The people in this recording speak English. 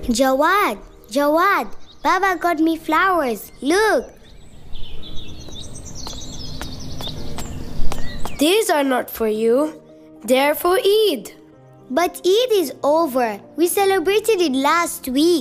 Jawad, Jawad, Baba got me flowers. Look. These are not for you. They're for Eid. But Eid is over. We celebrated it last week.